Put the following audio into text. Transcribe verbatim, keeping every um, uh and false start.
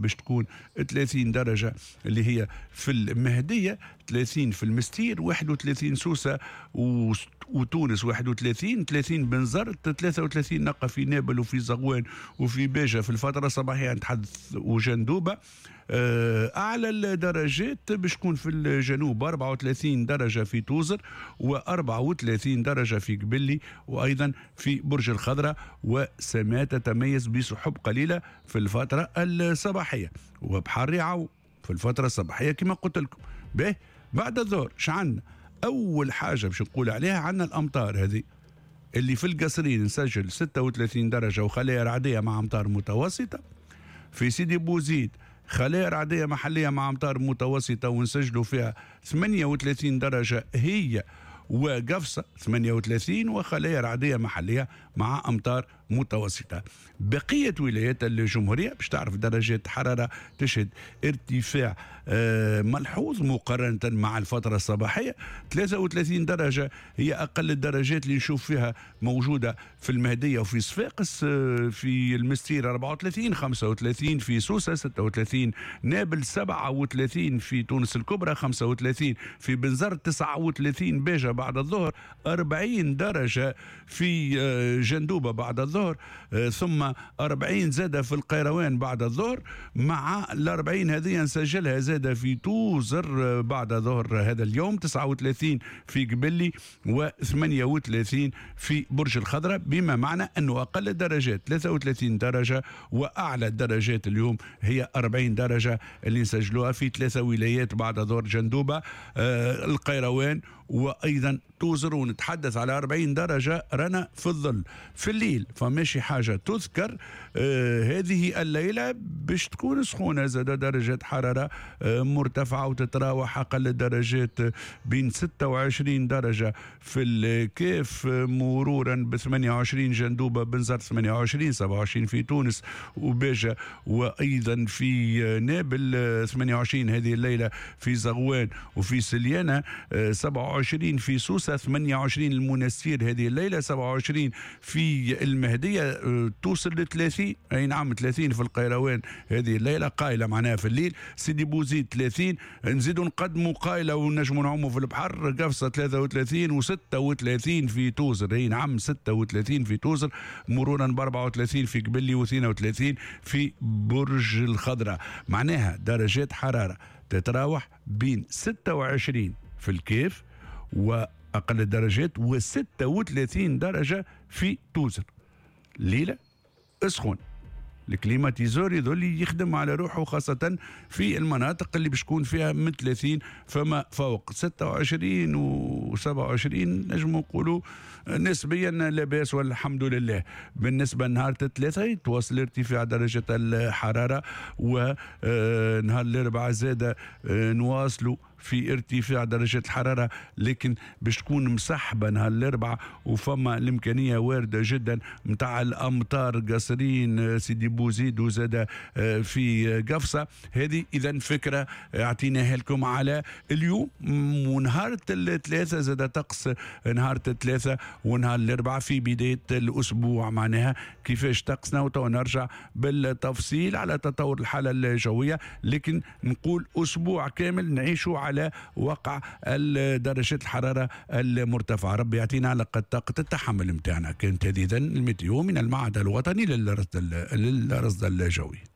باش تكون ثلاثين درجة اللي هي في المهدية، ثلاثين في المستير، واحد وثلاثين سوسة و وتونس واحد وثلاثين، ثلاثين بنزرت، ثلاثة وثلاثين نقة في نابل وفي زغوان وفي باجة في الفترة الصباحية نتحدث وجندوبة. أعلى الدرجات باش تكون في الجنوب أربعة وثلاثين درجة في توزر وأربعة وثلاثين درجة في قبلي، وأيضا في برج الخضراء وسماء تتميز بسحب قليلة في الفترة الصباحية، وبحر يعو في الفترة الصباحية كما قلت لكم. به بعد الظهر شعنا أول حاجة باش نقول عليها عنا الأمطار هذه اللي في القصرين نسجل ستة وثلاثين درجة وخلايا رعدية مع أمطار متوسطة. في سيدي بوزيد خلايا رعدية محلية مع أمطار متوسطة ونسجلوا فيها ثمانية وثلاثين درجة هي وقفصة ثمانية وثلاثين وخلايا رعدية محلية مع أمطار متوسطة. بقية ولايات الجمهورية باش تعرف درجات حرارة تشهد ارتفاع آه ملحوظ مقارنة مع الفترة الصباحية. ثلاثة وثلاثين درجة هي أقل الدرجات اللي نشوف فيها موجودة في المهدية وفي صفاقس. آه في المستير أربعة وثلاثين، خمسة وثلاثين في سوسة، ستة وثلاثين نابل، سبعة وثلاثين في تونس الكبرى، خمسة وثلاثين في بنزرت، تسعة وثلاثين باجة بعد الظهر، أربعين درجة في آه جندوبة بعد الظهر، آه ثم أربعين زادة في القيروان بعد الظهر، مع الأربعين هذه نسجلها زادة في توزر بعد ظهر هذا اليوم، تسعة وثلاثين في قبلي وثمانية وثلاثين في برج الخضراء، بما معنى أنه أقل الدرجات ثلاثة وثلاثين درجة وأعلى الدرجات اليوم هي أربعين درجة اللي نسجلوها في ثلاثة ولايات بعد ظهر جندوبة، آه القيروان وأيضا توزر. ونتحدث على أربعين درجة رانا في الظل. في الليل فماشي حاجة تذكر. آه هذه الليلة باش تكون سخونة، زاد درجة حرارة آه مرتفعة وتتراوح أقل الدرجات بين ستة وعشرين درجة في الكاف مرورا ب ثمانية وعشرين جندوبة، بنزرت ثمانية وعشرين، سبعة وعشرين في تونس وباجة، وأيضا في نابل ثمانية وعشرين هذه الليلة، في زغوان وفي سليانة آه سبعة وعشرين في سوسة، ثمانية وعشرين المنستير هذه الليلة، سبعة وعشرين في المهدية توصل ل ثلاثين، أي نعم ثلاثين في القيروان هذه الليلة قايلة معناها في الليل. سيدي بوزيد ثلاثين، نزيدوا نقدموا قايلة ونجموا نعوموا في البحر، قفصة ثلاثة وثلاثين وستة وثلاثين في توزر، أي نعم ستة وثلاثين في توزر مرورا ب أربعة وثلاثين في قبلي واثنين وثلاثين في برج الخضراء. معناها درجات حرارة تتراوح بين ستة وعشرين في الكيف وأقل الدرجات وستة وثلاثين درجة في توزر. ليلة اسخن، الكليماتيزور يظل يخدم على روحه، خاصة في المناطق اللي باش تكون فيها من ثلاثين فما فوق. ستة وعشرين و سبعة وعشرين نجم نقولوا نسبيا لا باس والحمد لله. بالنسبة لنهار الثلاثة يتواصل ارتفاع درجة الحرارة، ونهار الأربعاء زاد نواصلوا في ارتفاع درجة الحرارة، لكن باش تكون مسحبة نهار الأربعاء وفما الإمكانية واردة جدا متاع الأمطار قصرين سيدي بوزيد وزاد في قفصة. هذه إذا فكرة اعطيناها لكم على اليوم. ونهار الثلاثة زاد طقس نهار الثلاثة ونهار الأربعاء في بداية الأسبوع، معناها كيفاش طقسنا، وتو نرجع بالتفصيل على تطور الحالة الجوية. لكن نقول أسبوع كامل نعيشوا على على وقع درجات الحرارة المرتفعة. ربي يعطينا على قد طاقة التحمل متاعنا. كانت هذه الميتيو من المعهد الوطني للرصد الجوي.